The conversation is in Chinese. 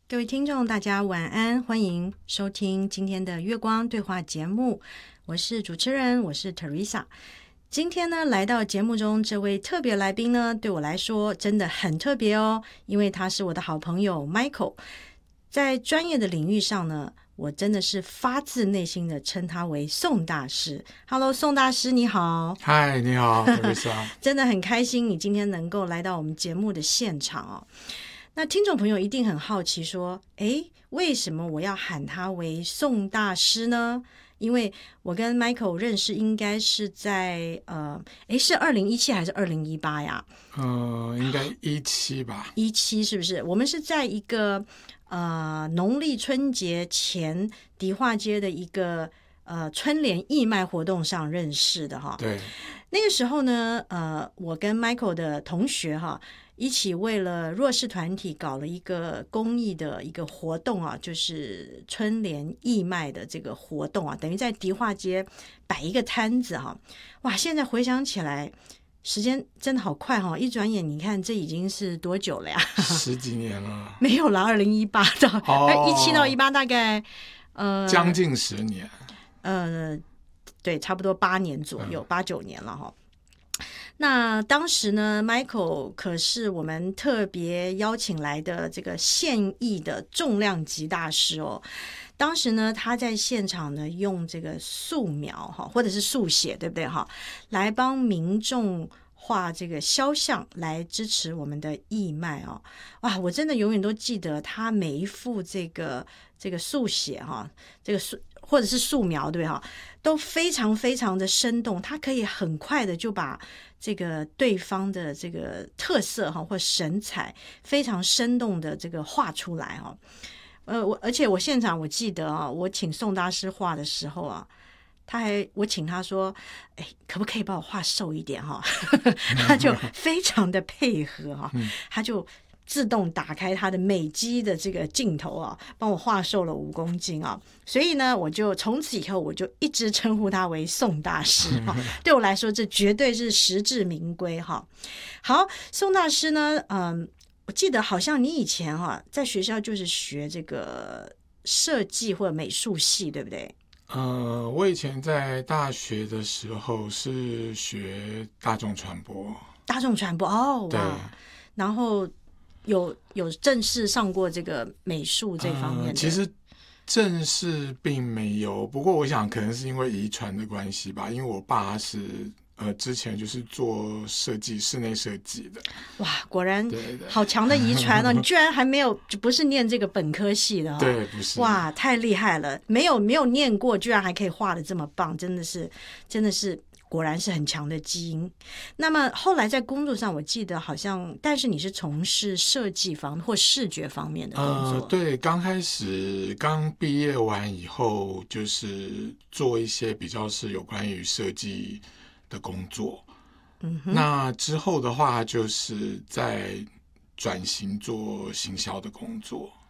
各位听众大家晚安，欢迎收听今天的月光对话节目，我是主持人，我是 Teresa。 今天呢，来到节目中这位特别来宾呢，对我来说真的很特别哦，因为他是我的好朋友 Michael。 在专业的领域上呢，我真的是发自内心的称他为宋大师。 Hello 宋大师你好。 嗨，你好 Teresa。 真的很开心你今天能够来到我们节目的现场哦。那听众朋友一定很好奇说，诶，为什么我要喊他为宋大师呢？因为我跟 Michael 认识应该是在是2017还是2018呀？ 应该17吧。 17是不是？我们是在一个农历春节前迪化街的一个春联义卖活动上认识的哈。 对， 那个时候呢，我跟 Michael 的同学哈，一起为了弱势团体搞了一个公益的一个活动啊，就是春联义卖的这个活动啊，等于在迪化街摆一个摊子哈。哇，现在回想起来，时间真的好快哈！一转眼，你看这已经是多久了呀 ？10几年了。 没有啦，2018到17到18大概将近10年。 对，差不多8年左右，8、9年了哈。那当时呢 Michael 可是我们特别邀请来的这个现役的重量级大师哦。当时呢，他在现场呢用这个素描或者是速写，对不对哈，来帮民众画这个肖像，来支持我们的义卖哦。哇，我真的永远都记得他每一幅这个速写哈，这个或者是素描，对哈，都非常非常的生动。他可以很快的就把这个对方的这个特色哈或神采非常生动的这个画出来哈。而且我现场我记得啊，我请宋大师画的时候啊，我请他说，哎，可不可以帮我画瘦一点哈？他就非常的配合哈，他就自动打开他的美肌的这个镜头啊，帮我画瘦了5公斤啊。所以呢，我就从此以后我就一直称呼他为宋大师哈。对我来说，这绝对是实至名归哈。好，宋大师呢，我记得好像你以前在学校就是学这个设计或者美术系，对不对？ 我以前在大学的时候是学大众传播。 大众传播哦， 对。 哇，然后有正式上过这个美术这方面的？ 其实正式并没有，不过我想可能是因为遗传的关系吧，因为我爸是之前就是做设计，室内设计的。 哇，果然好强的遗传哦！你居然还没有，不是念这个本科系的对，不是。 哇，太厉害了！没有念过，居然还可以画得这么棒，真的是果然是很强的基因。那么后来在工作上，我记得好像，但是你是从事设计方或视觉方面的工作。 对，刚毕业完以后，就是做一些比较是有关于设计的工作。那之后的话，就是在转型做行销的工作。